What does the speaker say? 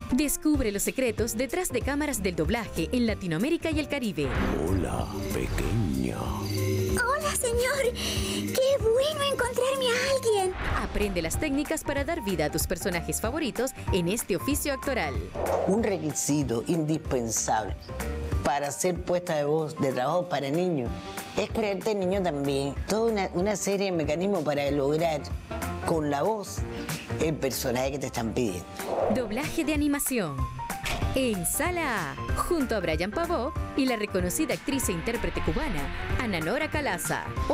Descubre los secretos detrás de cámaras del doblaje en Latinoamérica y el Caribe. Hola, pequeña. Hola, señor. ¡Qué bueno encontrarme a alguien! Aprende las técnicas para dar vida a tus personajes favoritos en este oficio actoral. Un requisito indispensable para ser puesta de voz de trabajo para niños es creerte niño también. Toda una serie de mecanismos para lograr con la voz el personaje que te están pidiendo. Doblaje de animación. En Sala A, junto a Brian Pavó y la reconocida actriz e intérprete cubana, Ana Nora Calaza.